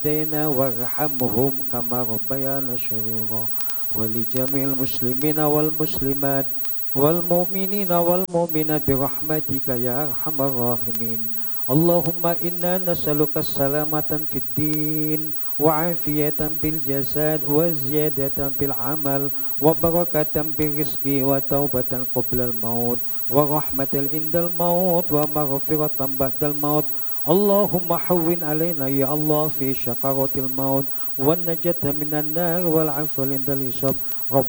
والدينا وارحمهم كما ربيانا صغيرا ولجميع المسلمين والمسلمات والمؤمنين والمؤمنات برحمتك يا أرحم الراحمين. اللهم إنا نسألك السلامة في الدين وعافية بالجسد وزيادة في العمل وبركة بالرزق وتوبة قبل الموت ورحمة عند الموت ومغفرة بعد الموت. اللهم حون علينا يا الله في شقاوة الموت والنجاة من النار والعفو عند الحساب.